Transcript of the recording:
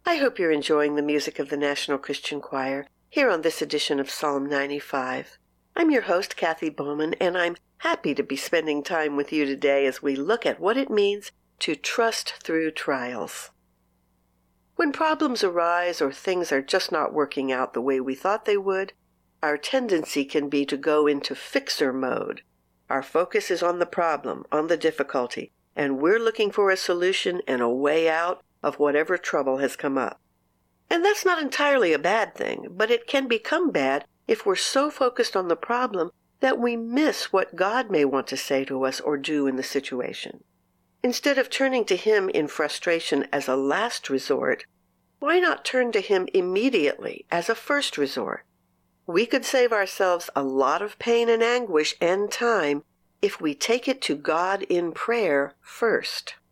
I hope you're enjoying the music of the National Christian Choir here on this edition of Psalm 95. I'm your host, Kathy Bowman, and I'm happy to be spending time with you today as we look at what it means to trust through trials. When problems arise or things are just not working out the way we thought they would, our tendency can be to go into fixer mode. Our focus is on the problem, on the difficulty, and we're looking for a solution and a way out of whatever trouble has come up. And that's not entirely a bad thing, but it can become bad if we're so focused on the problem that we miss what God may want to say to us or do in the situation. Instead of turning to Him in frustration as a last resort, why not turn to Him immediately as a first resort? We could save ourselves a lot of pain and anguish and time if we take it to God in prayer first.